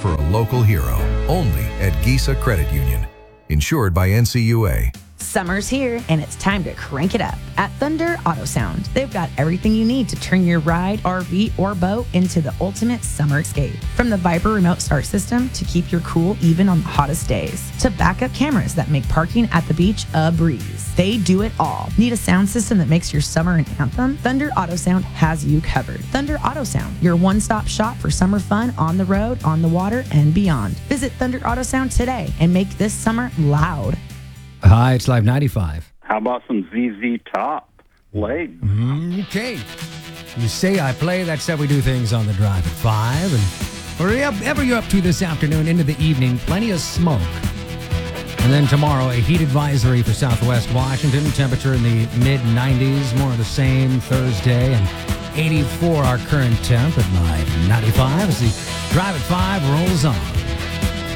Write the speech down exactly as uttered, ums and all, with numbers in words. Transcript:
for a local hero. Only at Giesa Credit Union. Insured by N C U A. Summer's here, and it's time to crank it up. At Thunder Auto Sound, they've got everything you need to turn your ride, R V, or boat into the ultimate summer escape. From the Viper remote start system to keep your cool even on the hottest days, to backup cameras that make parking at the beach a breeze. They do it all. Need a sound system that makes your summer an anthem? Thunder Auto Sound has you covered. Thunder Auto Sound, your one-stop shop for summer fun on the road, on the water, and beyond. Visit Thunder Auto Sound today and make this summer loud. Hi, it's Live ninety-five. How about some Z Z Top? Legs. Okay. You say I play, that's how we do things on the drive at five. And whatever you're up to this afternoon into the evening, plenty of smoke. And then tomorrow, a heat advisory for Southwest Washington. Temperature in the mid nineties, more of the same Thursday. And eighty-four our current temp at Live ninety-five as the drive at five rolls on.